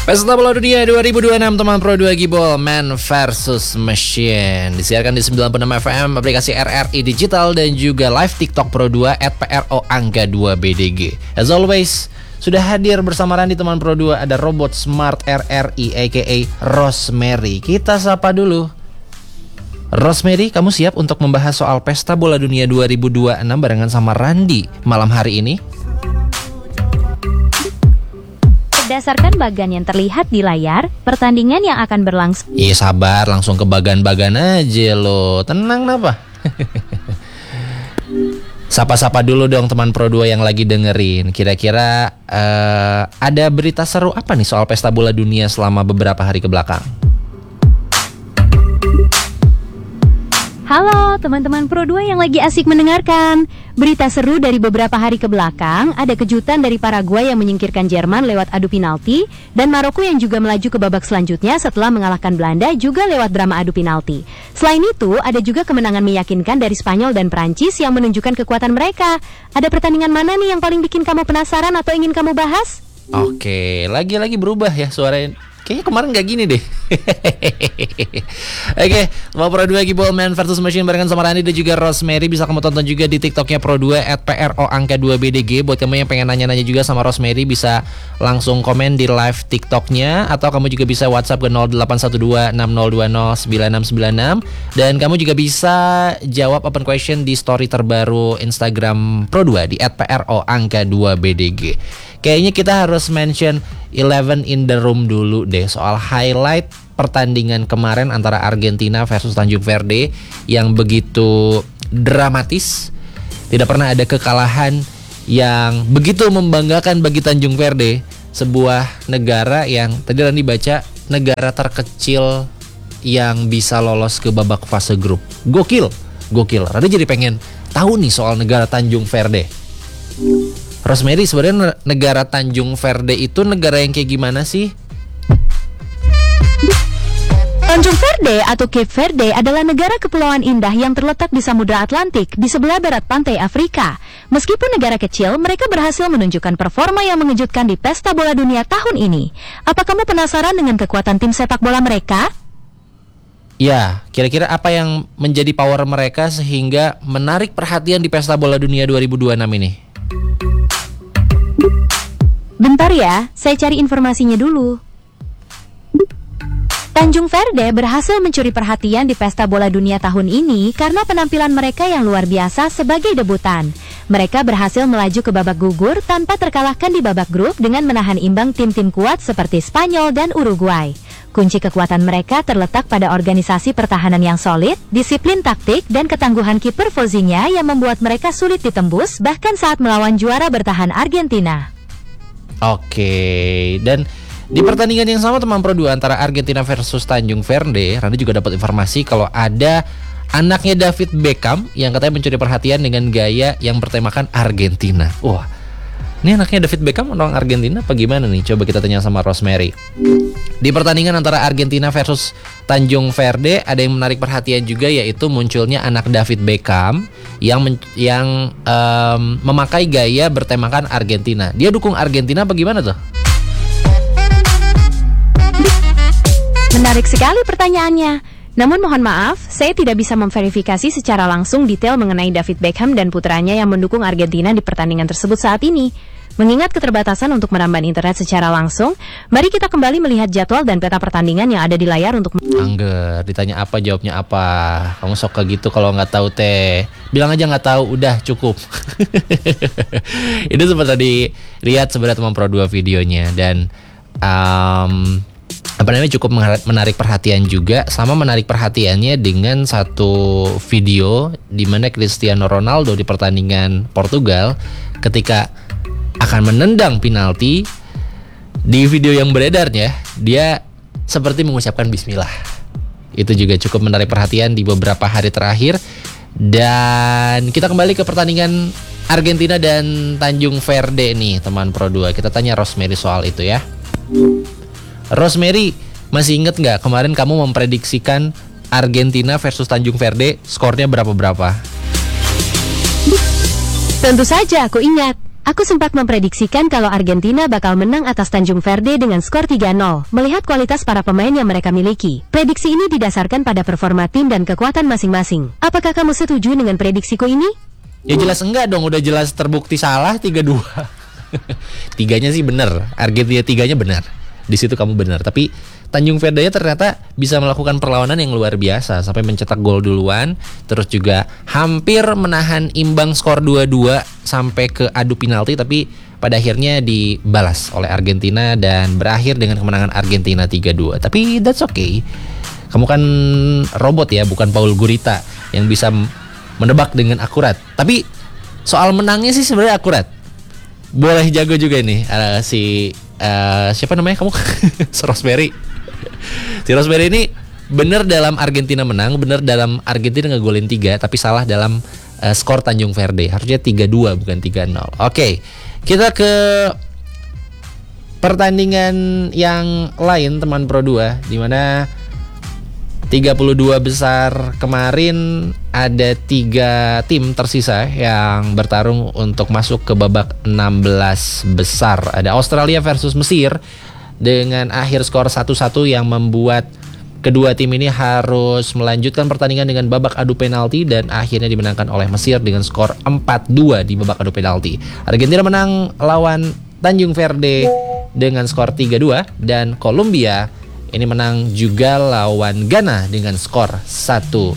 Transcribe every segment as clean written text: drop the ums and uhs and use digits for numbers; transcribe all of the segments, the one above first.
Pesta Bola Dunia 2026 teman Pro 2 Gibol Man versus Machine disiarkan di 96 FM, aplikasi RRI Digital dan juga live TikTok Pro 2 @PRO_2BDG. As always, sudah hadir bersama Randi teman Pro 2 ada robot smart RRI aka Rosemary. Kita sapa dulu. Rosemary, kamu siap untuk membahas soal Pesta Bola Dunia 2026 barengan sama Randi malam hari ini? Berdasarkan bagan yang terlihat di layar, pertandingan yang akan berlangsung. Iya sabar, langsung ke bagan-bagan aja lo. Tenang napa? Sapa-sapa dulu dong teman Pro 2 yang lagi dengerin. Kira-kira ada berita seru apa nih soal Pesta Bola Dunia selama beberapa hari ke belakang? Halo teman-teman Pro 2 yang lagi asik mendengarkan. Berita seru dari beberapa hari ke belakang, ada kejutan dari Paraguay yang menyingkirkan Jerman lewat adu penalti, dan Maroko yang juga melaju ke babak selanjutnya setelah mengalahkan Belanda juga lewat drama adu penalti. Selain itu, ada juga kemenangan meyakinkan dari Spanyol dan Prancis yang menunjukkan kekuatan mereka. Ada pertandingan mana nih yang paling bikin kamu penasaran atau ingin kamu bahas? Oke, lagi-lagi berubah ya suaranya. Kayaknya kemarin gak gini deh. Oke, mau Pro 2 Gibol Man versus Machine barengan sama Rani dan juga Rosemary. Bisa kamu tonton juga di TikToknya Pro 2 @PRO_2BDG. Buat kamu yang pengen nanya-nanya juga sama Rosemary, bisa langsung komen di live TikToknya, atau kamu juga bisa WhatsApp ke 081260209696. Dan kamu juga bisa jawab open question di story terbaru Instagram Pro 2 di @PRO_2BDG. Kayaknya kita harus mention 11 in the room dulu deh soal highlight pertandingan kemarin antara Argentina versus Tanjung Verde yang begitu dramatis. Tidak pernah ada kekalahan yang begitu membanggakan bagi Tanjung Verde, sebuah negara yang tadi Randi baca negara terkecil yang bisa lolos ke babak fase grup. Gokil. Randi jadi pengen tahu nih soal negara Tanjung Verde. Rosemary, sebenarnya negara Tanjung Verde itu negara yang kayak gimana sih? Tanjung Verde atau Cape Verde adalah negara kepulauan indah yang terletak di Samudra Atlantik di sebelah barat pantai Afrika. Meskipun negara kecil, mereka berhasil menunjukkan performa yang mengejutkan di Pesta Bola Dunia tahun ini. Apa kamu penasaran dengan kekuatan tim sepak bola mereka? Ya, kira-kira apa yang menjadi power mereka sehingga menarik perhatian di Pesta Bola Dunia 2026 ini? Bentar ya, saya cari informasinya dulu. Tanjung Verde berhasil mencuri perhatian di Pesta Bola Dunia tahun ini karena penampilan mereka yang luar biasa sebagai debutan. Mereka berhasil melaju ke babak gugur tanpa terkalahkan di babak grup dengan menahan imbang tim-tim kuat seperti Spanyol dan Uruguay. Kunci kekuatan mereka terletak pada organisasi pertahanan yang solid, disiplin taktik, dan ketangguhan kiper Fozinha yang membuat mereka sulit ditembus bahkan saat melawan juara bertahan Argentina. Oke, dan di pertandingan yang sama teman Pro 2 antara Argentina versus Tanjung Verde, Randi juga dapat informasi kalau ada anaknya David Beckham yang katanya mencuri perhatian dengan gaya yang bertemakan Argentina. Wah, ini anaknya David Beckham orang Argentina apa gimana nih? Coba kita tanya sama Rosemary. Di pertandingan antara Argentina versus Tanjung Verde ada yang menarik perhatian juga, yaitu munculnya anak David Beckham yang memakai gaya bertemakan Argentina. Dia dukung Argentina apa gimana tuh? Menarik sekali pertanyaannya. Namun mohon maaf, saya tidak bisa memverifikasi secara langsung detail mengenai David Beckham dan putranya yang mendukung Argentina di pertandingan tersebut saat ini. Mengingat keterbatasan untuk meramban internet secara langsung, mari kita kembali melihat jadwal dan peta pertandingan yang ada di layar untuk... Angger, ditanya apa jawabnya apa. Kamu sok kayak gitu kalau nggak tahu teh. Bilang aja nggak tahu, udah cukup. Itu sempat tadi lihat sebenarnya teman Pro 2 videonya, dan cukup menarik perhatian juga. Sama menarik perhatiannya dengan satu video di mana Cristiano Ronaldo di pertandingan Portugal ketika akan menendang penalti, di video yang beredarnya dia seperti mengucapkan bismillah. Itu juga cukup menarik perhatian di beberapa hari terakhir. Dan kita kembali ke pertandingan Argentina dan Tanjung Verde nih teman Pro 2. Kita tanya Rosemary soal itu ya. Rosemary, masih inget nggak kemarin kamu memprediksikan Argentina versus Tanjung Verde skornya berapa-berapa? Tentu saja aku ingat. Aku sempat memprediksikan kalau Argentina bakal menang atas Tanjung Verde dengan skor 3-0, melihat kualitas para pemain yang mereka miliki. Prediksi ini didasarkan pada performa tim dan kekuatan masing-masing. Apakah kamu setuju dengan prediksiku ini? Ya jelas enggak dong, udah jelas terbukti salah 3-2. Tiganya sih benar, Argentina tiganya benar. Di situ kamu benar, tapi Tanjung Verde ternyata bisa melakukan perlawanan yang luar biasa sampai mencetak gol duluan, terus juga hampir menahan imbang skor 2-2 sampai ke adu penalti, tapi pada akhirnya dibalas oleh Argentina dan berakhir dengan kemenangan Argentina 3-2. Tapi that's okay. Kamu kan robot ya, bukan Paul Gurita yang bisa menebak dengan akurat. Tapi soal menangnya sih sebenarnya akurat. Boleh jago juga nih siapa namanya kamu? Rosemary. Si Rosemary ini benar dalam Argentina menang, benar dalam Argentina ngegolin 3, tapi salah dalam skor Tanjung Verde. Harusnya 3-2 bukan 3-0. Oke, kita ke pertandingan yang lain teman Pro 2, di mana 32 besar kemarin ada 3 tim tersisa yang bertarung untuk masuk ke babak 16 besar. Ada Australia versus Mesir dengan akhir skor 1-1 yang membuat kedua tim ini harus melanjutkan pertandingan dengan babak adu penalti dan akhirnya dimenangkan oleh Mesir dengan skor 4-2 di babak adu penalti. Argentina menang lawan Tanjung Verde dengan skor 3-2 dan Kolombia ini menang juga lawan Ghana dengan skor 1-0.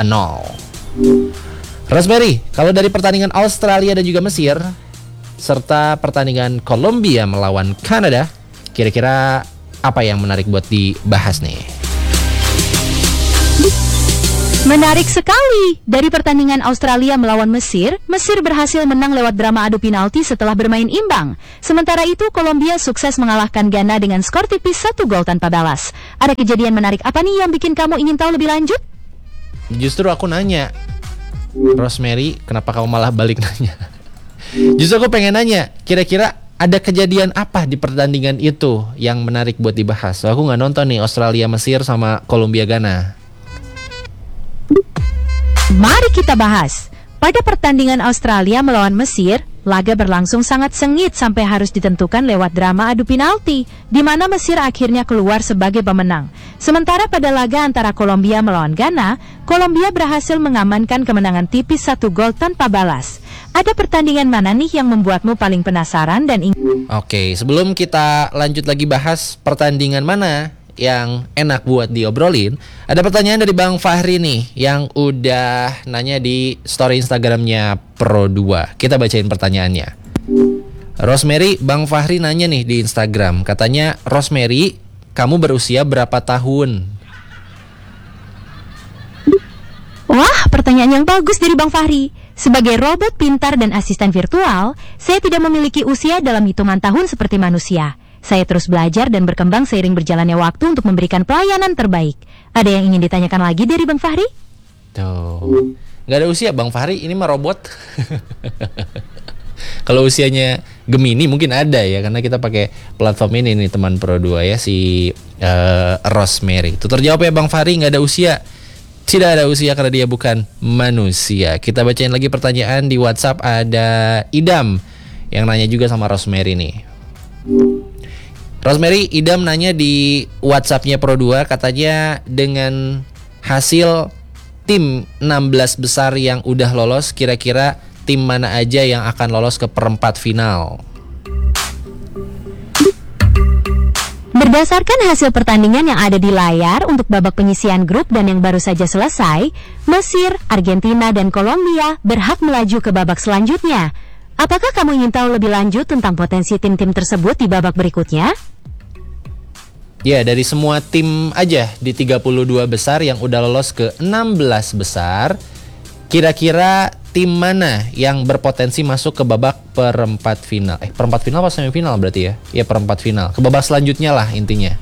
Rosemary, kalau dari pertandingan Australia dan juga Mesir serta pertandingan Kolombia melawan Kanada, kira-kira apa yang menarik buat dibahas nih? Menarik sekali. Dari pertandingan Australia melawan Mesir, Mesir berhasil menang lewat drama adu penalti setelah bermain imbang. Sementara itu, Kolombia sukses mengalahkan Ghana dengan skor tipis 1 gol tanpa balas. Ada kejadian menarik apa nih yang bikin kamu ingin tahu lebih lanjut? Justru aku nanya, Rosemary, kenapa kamu malah balik nanya? Justru aku pengen nanya, kira-kira ada kejadian apa di pertandingan itu yang menarik buat dibahas? So, aku nggak nonton nih Australia Mesir sama Kolombia Ghana. Mari kita bahas. Pada pertandingan Australia melawan Mesir, laga berlangsung sangat sengit sampai harus ditentukan lewat drama adu penalti, di mana Mesir akhirnya keluar sebagai pemenang. Sementara pada laga antara Kolombia melawan Ghana, Kolombia berhasil mengamankan kemenangan tipis 1 gol tanpa balas. Ada pertandingan mana nih yang membuatmu paling penasaran dan ingin... Oke, sebelum kita lanjut lagi bahas pertandingan mana yang enak buat diobrolin, ada pertanyaan dari Bang Fahri nih yang udah nanya di story Instagramnya Pro 2. Kita bacain pertanyaannya. Rosemary, Bang Fahri nanya nih di Instagram. Katanya, Rosemary, kamu berusia berapa tahun? Wah, pertanyaan yang bagus dari Bang Fahri. Sebagai robot pintar dan asisten virtual, saya tidak memiliki usia dalam hitungan tahun seperti manusia. Saya terus belajar dan berkembang seiring berjalannya waktu untuk memberikan pelayanan terbaik. Ada yang ingin ditanyakan lagi dari Bang Fahri? Tuh, nggak ada usia Bang Fahri, ini mah robot. Kalau usianya Gemini mungkin ada ya, karena kita pakai platform ini nih teman Pro 2 ya, si Rosemary. Itu terjawab ya Bang Fahri, nggak ada usia. Tidak ada usia karena dia bukan manusia. Kita bacain lagi pertanyaan di WhatsApp. Ada Idam yang nanya juga sama Rosemary nih. Rosemary, Idam nanya di WhatsAppnya Pro 2, katanya dengan hasil tim 16 besar yang udah lolos, kira-kira tim mana aja yang akan lolos ke perempat final? Berdasarkan hasil pertandingan yang ada di layar untuk babak penyisihan grup dan yang baru saja selesai, Mesir, Argentina, dan Kolombia berhak melaju ke babak selanjutnya. Apakah kamu ingin tahu lebih lanjut tentang potensi tim-tim tersebut di babak berikutnya? Ya, dari semua tim aja di 32 besar yang udah lolos ke 16 besar, kira-kira tim mana yang berpotensi masuk ke babak perempat final? Perempat final apa semifinal berarti ya? Ya, perempat final. Ke babak selanjutnya lah intinya.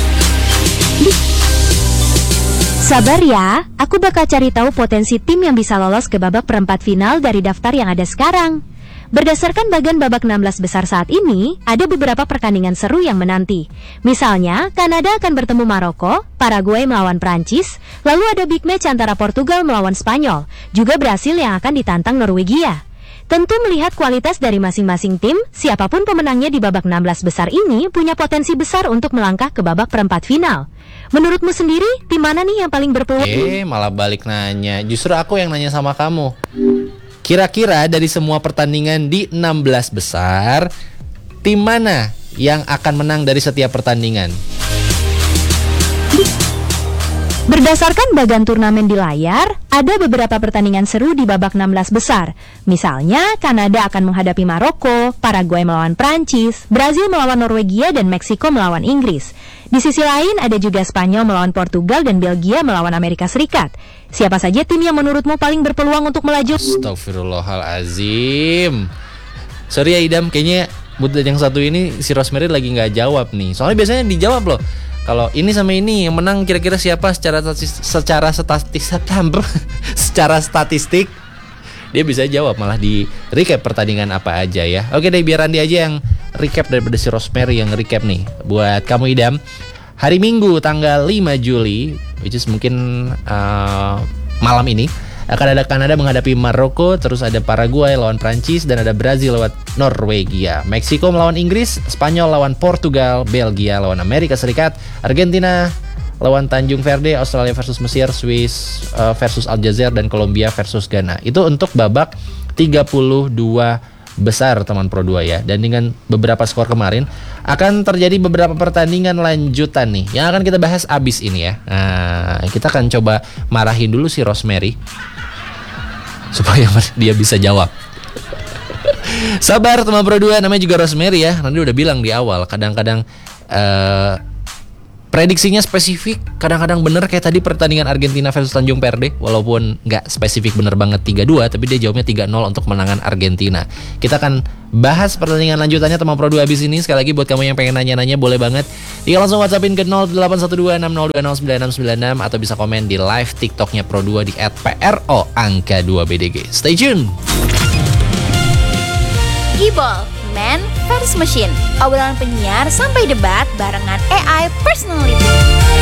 Sabar ya, aku bakal cari tahu potensi tim yang bisa lolos ke babak perempat final dari daftar yang ada sekarang. Berdasarkan bagan babak 16 besar saat ini, ada beberapa pertandingan seru yang menanti. Misalnya, Kanada akan bertemu Maroko, Paraguay melawan Prancis, lalu ada big match antara Portugal melawan Spanyol, juga Brasil yang akan ditantang Norwegia. Tentu melihat kualitas dari masing-masing tim, siapapun pemenangnya di babak 16 besar ini punya potensi besar untuk melangkah ke babak perempat final. Menurutmu sendiri, tim mana nih yang paling berpeluang? Malah balik nanya. Justru aku yang nanya sama kamu. Kira-kira dari semua pertandingan di 16 besar, tim mana yang akan menang dari setiap pertandingan? Berdasarkan bagan turnamen di layar, ada beberapa pertandingan seru di babak 16 besar. Misalnya, Kanada akan menghadapi Maroko, Paraguay melawan Prancis, Brazil melawan Norwegia, dan Meksiko melawan Inggris. Di sisi lain, ada juga Spanyol melawan Portugal dan Belgia melawan Amerika Serikat. Siapa saja tim yang menurutmu paling berpeluang untuk melaju? Astagfirullahalazim. Sorry ya Idam, kayaknya buat yang satu ini si Rosemary lagi nggak jawab nih. Soalnya biasanya dijawab loh. Kalau ini sama ini yang menang kira-kira siapa secara statistik dia bisa jawab, malah di recap pertandingan apa aja ya. Oke deh, biar Andi aja yang recap daripada si Rosemary yang recap nih. Buat kamu Idam, hari Minggu tanggal 5 Juli, which is mungkin malam ini, akan ada Kanada menghadapi Maroko, terus ada Paraguay lawan Prancis, dan ada Brazil lawan Norwegia. Meksiko melawan Inggris, Spanyol lawan Portugal, Belgia lawan Amerika Serikat, Argentina lawan Tanjung Verde, Australia versus Mesir, Swiss versus Aljazair, dan Kolombia versus Ghana. Itu untuk babak 32 besar teman Pro 2 ya. Dan dengan beberapa skor kemarin, akan terjadi beberapa pertandingan lanjutan nih yang akan kita bahas abis ini ya. Nah, kita akan coba marahin dulu si Rosemary supaya dia bisa jawab. Sabar teman Pro 2, namanya juga Rosemary ya. Nanti udah bilang di awal, kadang-kadang prediksinya spesifik, kadang-kadang bener kayak tadi pertandingan Argentina versus Tanjung Verde. Walaupun nggak spesifik bener banget 3-2, tapi dia jawabnya 3-0 untuk kemenangan Argentina. Kita akan bahas pertandingan lanjutannya teman Pro 2 abis ini. Sekali lagi buat kamu yang pengen nanya-nanya boleh banget, tinggal langsung WhatsAppin ke 081260209696 atau bisa komen di live TikToknya Pro 2 di @PRO_2BDG. Stay tune. Gibol, Man vs Machine. Obrolan penyiar sampai debat barengan AI Personality.